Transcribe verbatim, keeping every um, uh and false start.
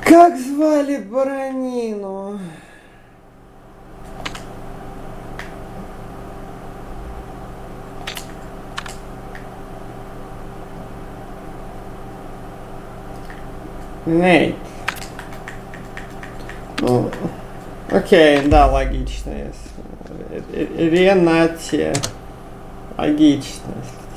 Как звали Боронину? Нейт. Ну, окей, да, логично. Ренате. Логично.